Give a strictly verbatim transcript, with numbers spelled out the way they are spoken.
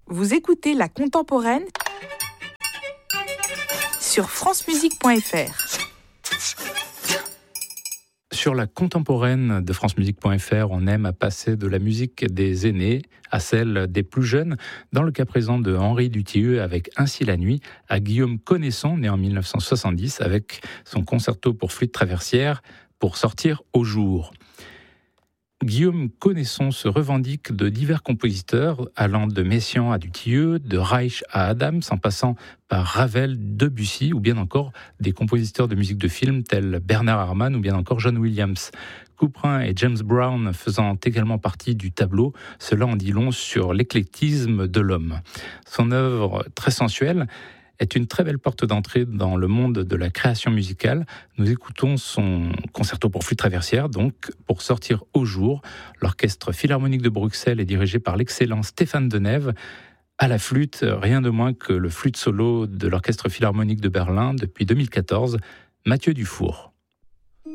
Vous écoutez La Contemporaine sur france musique point f r. Sur La Contemporaine de france musique point f r, on aime à passer de la musique des aînés à celle des plus jeunes. Dans le cas présent de Henri Dutilleux avec Ainsi la nuit, à Guillaume Connaisson, né en dix-neuf cent soixante-dix, avec son concerto pour flûte traversière Pour sortir au jour. Guillaume Connaisson se revendique de divers compositeurs, allant de Messiaen à Dutilleux, de Reich à Adams, en passant par Ravel, Debussy, ou bien encore des compositeurs de musique de film tels Bernard Herrmann ou bien encore John Williams. Couperin et James Brown faisant également partie du tableau, cela en dit long sur l'éclectisme de l'homme. Son œuvre très sensuelle est une très belle porte d'entrée dans le monde de la création musicale. Nous écoutons son concerto pour flûte traversière, donc Pour sortir au jour. L'Orchestre Philharmonique de Bruxelles est dirigé par l'excellent Stéphane Denève. À la flûte, rien de moins que le flûte solo de l'Orchestre Philharmonique de Berlin depuis deux mille quatorze, Mathieu Dufour.